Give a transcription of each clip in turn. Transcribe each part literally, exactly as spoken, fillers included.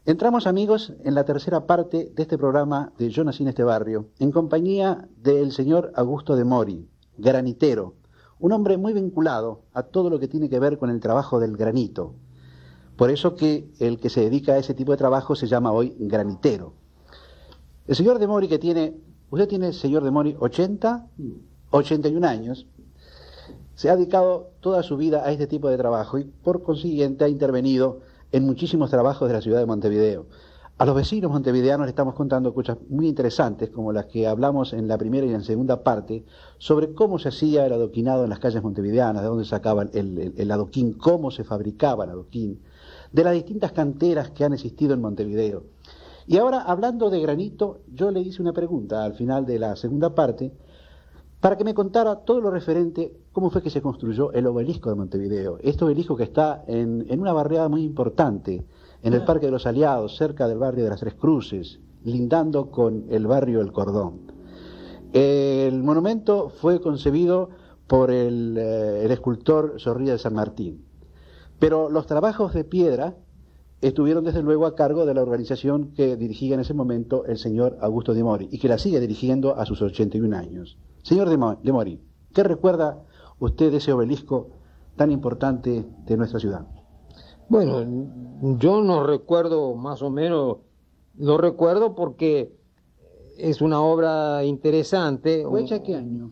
Entramos, amigos, en la tercera parte de este programa de Yo nací en este barrio, en compañía del señor Augusto de Mori, granitero, un hombre muy vinculado a todo lo que tiene que ver con el trabajo del granito. Por eso que el que se dedica a ese tipo de trabajo se llama hoy granitero. El señor de Mori que tiene, usted tiene, señor de Mori, ochenta, ochenta y un años, se ha dedicado toda su vida a este tipo de trabajo y por consiguiente ha intervenido en muchísimos trabajos de la ciudad de Montevideo. A los vecinos montevideanos le estamos contando cosas muy interesantes, como las que hablamos en la primera y en la segunda parte, sobre cómo se hacía el adoquinado en las calles montevideanas, de dónde sacaban el, el, el adoquín, cómo se fabricaba el adoquín, de las distintas canteras que han existido en Montevideo. Y ahora, hablando de granito, yo le hice una pregunta al final de la segunda parte, para que me contara todo lo referente, cómo fue que se construyó el obelisco de Montevideo. Este obelisco que está en, en una barriada muy importante, en el Parque de los Aliados, cerca del barrio de las Tres Cruces, lindando con el barrio El Cordón. El monumento fue concebido por el, eh, el escultor Zorrilla de San Martín, pero los trabajos de piedra estuvieron desde luego a cargo de la organización que dirigía en ese momento el señor Augusto de Mori, y que la sigue dirigiendo a sus ochenta y un años. Señor de Mori, ¿qué recuerda usted de ese obelisco tan importante de nuestra ciudad? Bueno, yo no recuerdo más o menos, lo recuerdo porque es una obra interesante. ¿Fue hecha qué año?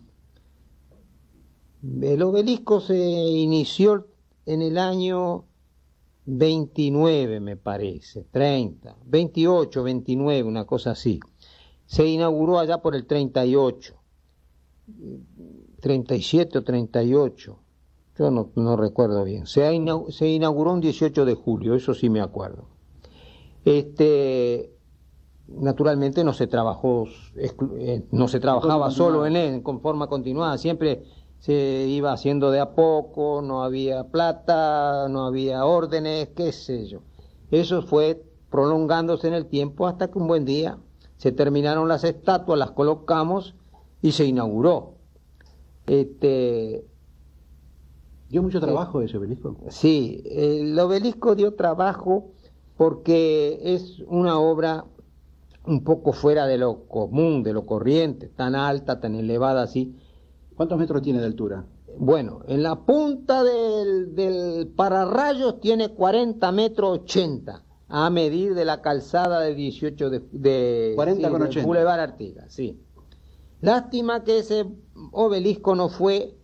El obelisco se inició en el año veintinueve, me parece, treinta, veintiocho, veintinueve, una cosa así. Se inauguró allá por el treinta y ocho, treinta y siete o treinta y ocho. Yo no, no recuerdo bien. Se, inauguró, se inauguró un dieciocho de julio, eso sí me acuerdo. Este, naturalmente no se trabajó, no se trabajaba solo en él, con forma continuada, siempre se iba haciendo de a poco, no había plata, no había órdenes, qué sé yo. Eso fue prolongándose en el tiempo hasta que un buen día se terminaron las estatuas, las colocamos y se inauguró. Este... ¿Dio mucho trabajo ese obelisco? Sí, el obelisco dio trabajo porque es una obra un poco fuera de lo común, de lo corriente, tan alta, tan elevada así. ¿Cuántos metros tiene de altura? Bueno, en la punta del, del pararrayos tiene cuarenta metros ochenta, a medir de la calzada de dieciocho de, de cuarenta sí, con ochenta. Boulevard Artigas, sí. Lástima que ese obelisco no fue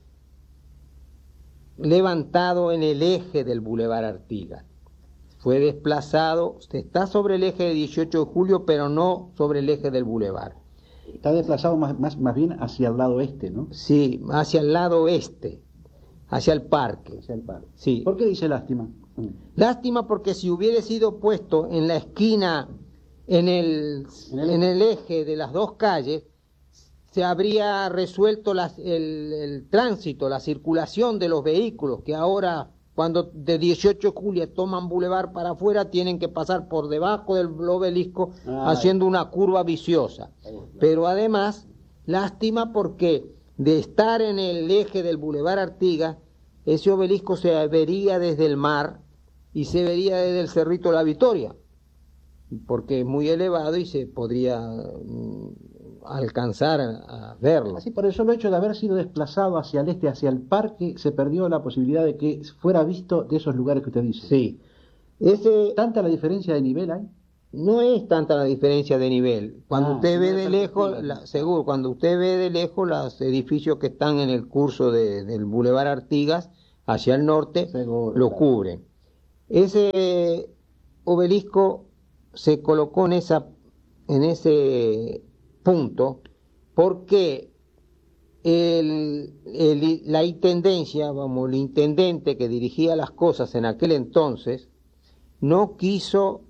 levantado en el eje del Boulevard Artigas. Fue desplazado, está sobre el eje de dieciocho de julio, pero no sobre el eje del Boulevard. Está desplazado más, más, más bien hacia el lado este, ¿no? Sí, hacia el lado este, hacia el parque. Hacia el parque. Sí. ¿Por qué dice lástima? Lástima porque si hubiera sido puesto en la esquina, en el, ¿En el, en el eje de las dos calles, se habría resuelto las, el, el tránsito, la circulación de los vehículos, que ahora, cuando de dieciocho de julio toman Boulevard para afuera, tienen que pasar por debajo del obelisco, ah, haciendo una curva viciosa. Pero además, lástima porque de estar en el eje del Boulevard Artigas, ese obelisco se vería desde el mar y se vería desde el Cerrito de la Victoria, porque es muy elevado y se podría mm, alcanzar a, a verlo. Así, por el solo hecho de haber sido desplazado hacia el este, hacia el parque, se perdió la posibilidad de que fuera visto de esos lugares que usted dice. Sí. Ese, ¿Tanta la diferencia de nivel hay? No es tanta la diferencia de nivel. Cuando ah, usted ve de lejos, la, seguro, cuando usted ve de lejos los edificios que están en el curso de, del Boulevard Artigas, hacia el norte, seguro, lo claro. cubren. Ese obelisco se colocó en esa, en ese punto porque el, el, la intendencia, vamos, el intendente que dirigía las cosas en aquel entonces, no quiso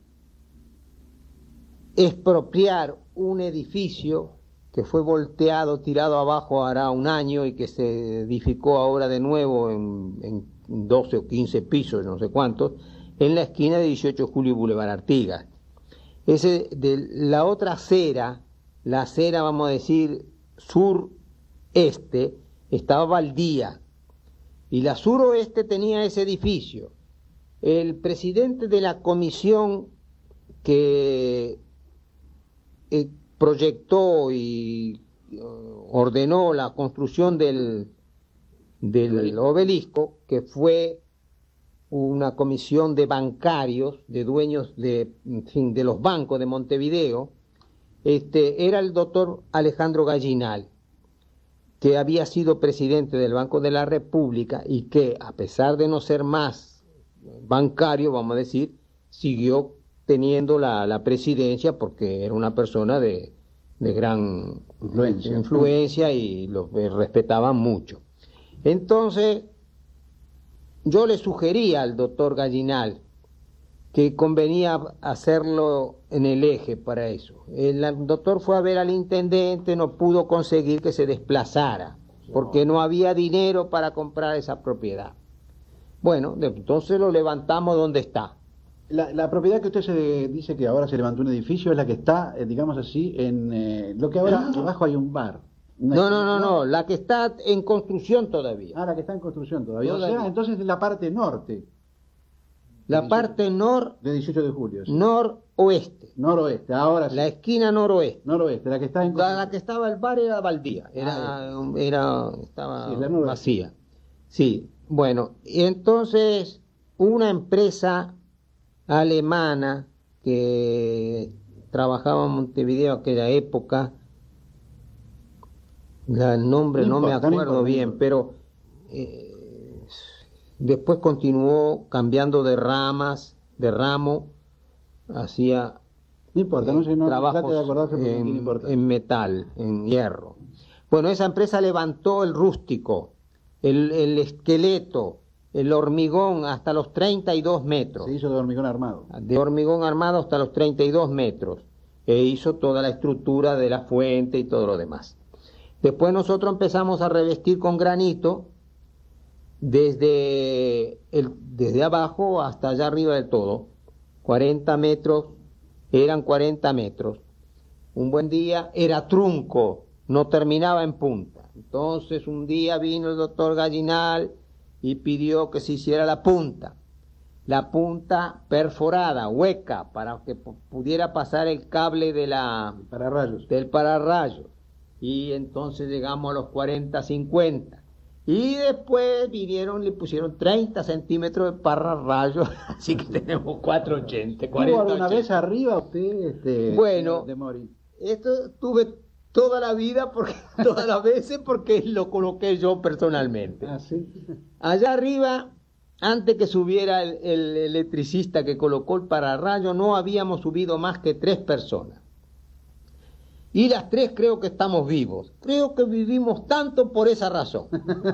expropiar un edificio que fue volteado, tirado abajo hará un año y que se edificó ahora de nuevo en, en doce o quince pisos, no sé cuántos, en la esquina de dieciocho de julio y Boulevard Artigas. Ese, de la otra acera, la acera, vamos a decir, sur-este, estaba baldía, y la suroeste tenía ese edificio. El presidente de la comisión que eh, proyectó y uh, ordenó la construcción del, del obelisco, que fue una comisión de bancarios, de dueños de, en fin, de los bancos de Montevideo, este, era el doctor Alejandro Gallinal, que había sido presidente del Banco de la República y que, a pesar de no ser más bancario, vamos a decir, siguió teniendo la, la presidencia porque era una persona de, de gran influencia, influencia y lo respetaban mucho. Entonces, yo le sugería al doctor Gallinal que convenía hacerlo en el eje para eso. El doctor fue a ver al intendente, no pudo conseguir que se desplazara, porque no había dinero para comprar esa propiedad. Bueno, entonces lo levantamos donde está. La, la propiedad que usted se dice que ahora se levantó un edificio es la que está, eh, digamos así, en eh, lo que ahora abajo hay un bar. No, no, no, no, la que está en construcción todavía. Ah, la que está en construcción todavía. todavía. O sea, entonces la parte norte. La parte nor... De dieciocho de julio. Sí. Noroeste. Noroeste, ahora sí. La esquina noroeste. Noroeste, la que está en construcción. La, la que estaba el bar era baldía, era, ah, era estaba sí, vacía. Sí, bueno, y entonces una empresa alemana que trabajaba en Montevideo aquella época, el nombre no, no me acuerdo no bien, no pero eh, después continuó cambiando de ramas, de ramo, hacía no importa, eh, no sé, no, trabajos de acordarse en, no importa. En metal, en hierro. Bueno, esa empresa levantó el rústico, el, el esqueleto, el hormigón hasta los treinta y dos metros. Se hizo de hormigón armado. De hormigón armado hasta los treinta y dos metros. E hizo toda la estructura de la fuente y todo lo demás. Después nosotros empezamos a revestir con granito desde, el, desde abajo hasta allá arriba del todo. cuarenta metros, eran cuarenta metros. Un buen día era trunco, no terminaba en punta. Entonces un día vino el doctor Gallinal y pidió que se hiciera la punta. La punta perforada, hueca, para que pudiera pasar el cable de la, pararrayos. del pararrayo. Y entonces llegamos a los cuarenta, cincuenta. Y después vinieron, le pusieron treinta centímetros de pararrayo, así que tenemos cuatrocientos ochenta, cuarenta. ¿Tuvo alguna vez arriba usted? Este, bueno, de Mori? Esto tuve toda la vida, porque todas las veces, porque lo coloqué yo personalmente. Ah, ¿sí? Allá arriba, antes que subiera el, el electricista que colocó el pararrayo, no habíamos subido más que tres personas. Y las tres creo que estamos vivos. Creo que vivimos tanto por esa razón.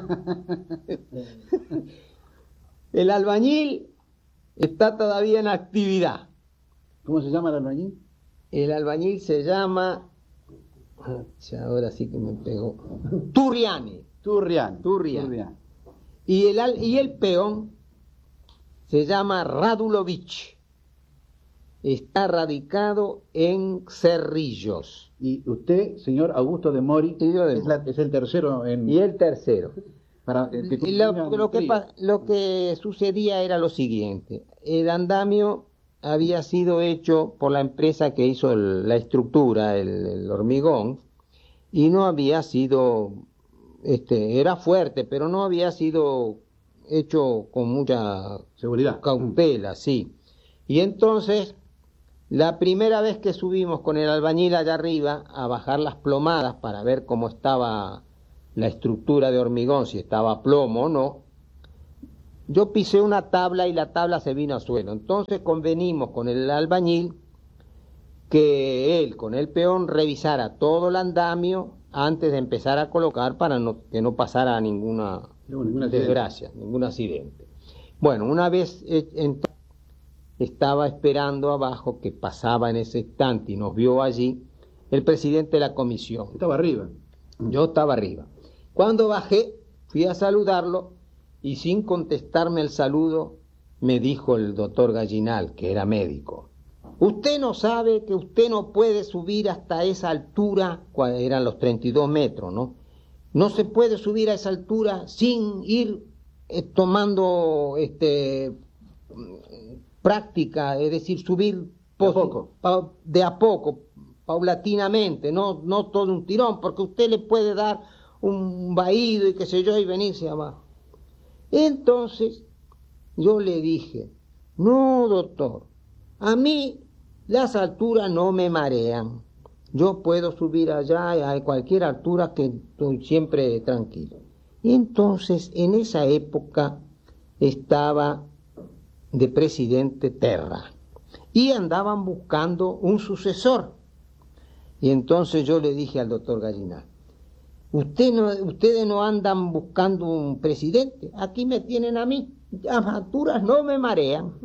El albañil está todavía en actividad. ¿Cómo se llama el albañil? El albañil se llama... Ahora sí que me pegó. Turriani. Turriani. Turriani. Turriani. Y, el, y el peón se llama Radulovich. Está radicado en Cerrillos. Y usted, señor Augusto de Mori, de es, la, es el tercero en... Y el tercero. Para, el que lo, lo, que, lo que sucedía era lo siguiente. El andamio había sido hecho por la empresa que hizo el, la estructura, el, el hormigón, y no había sido, este, era fuerte, pero no había sido hecho con mucha seguridad, cautela, sí. Y entonces, la primera vez que subimos con el albañil allá arriba a bajar las plomadas para ver cómo estaba la estructura de hormigón, si estaba plomo o no, yo pisé una tabla y la tabla se vino al suelo. Entonces convenimos con el albañil que él, con el peón, revisara todo el andamio antes de empezar a colocar para no, que no pasara ninguna, no, ninguna desgracia, ningún accidente. Bueno, una vez eh, entonces estaba esperando abajo que pasaba en ese instante y nos vio allí el presidente de la comisión. Estaba arriba. Yo estaba arriba. Cuando bajé, fui a saludarlo. Y sin contestarme el saludo, me dijo el doctor Gallinal, que era médico: usted no sabe que usted no puede subir hasta esa altura, eran los treinta y dos metros, ¿no? No se puede subir a esa altura sin ir eh, tomando este, práctica, es decir, subir De a poco. Pa, de a poco, paulatinamente, no, no todo un tirón, porque usted le puede dar un vaído y qué sé yo y venirse abajo. Entonces yo le dije, no doctor, a mí las alturas no me marean, yo puedo subir allá a cualquier altura que estoy siempre tranquilo. Y entonces en esa época estaba de presidente Terra y andaban buscando un sucesor. Y entonces yo le dije al doctor Gallinal, Usted no, ustedes no andan buscando un presidente, aquí me tienen a mí, las alturas no me marean.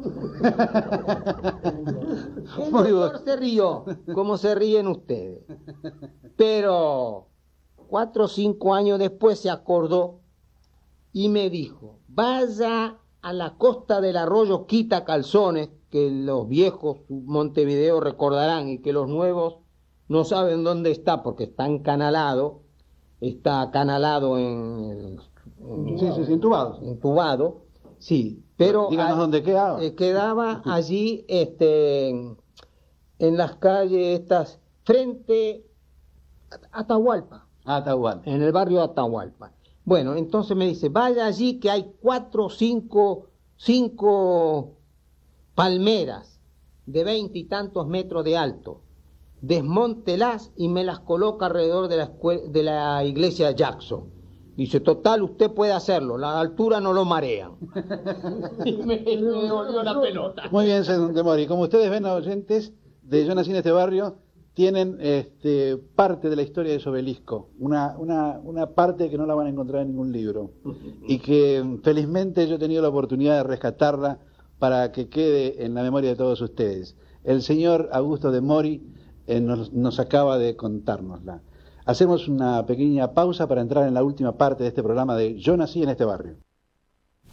El doctor se rió, como se ríen ustedes. Pero cuatro o cinco años después se acordó y me dijo, vaya a la costa del arroyo Quita Calzones, que los viejos Montevideo recordarán y que los nuevos no saben dónde está porque está encanalado. Está canalado en, en sí, sí, sí, entubado. Entubado, sí, pero díganos a, dónde quedaba. Eh, quedaba allí, este, en, en las calles estas, frente a Atahualpa. Atahualpa. En el barrio Atahualpa. Bueno, entonces me dice, vaya allí que hay cuatro o cinco, cinco palmeras de veinte y tantos metros de alto. Desmóntelas y me las coloca alrededor de la, de la iglesia Jackson. Dice, total, usted puede hacerlo, la altura no lo marean. Y me, me volvió la pelota. Muy bien, señor de Mori. Como ustedes ven, oyentes de Yo nací en este barrio, tienen este, parte de la historia de ese obelisco, una, una, una parte que no la van a encontrar en ningún libro, y que felizmente yo he tenido la oportunidad de rescatarla para que quede en la memoria de todos ustedes. El señor Augusto de Mori Eh, nos, nos acaba de contárnosla. Hacemos una pequeña pausa para entrar en la última parte de este programa de Yo nací en este barrio.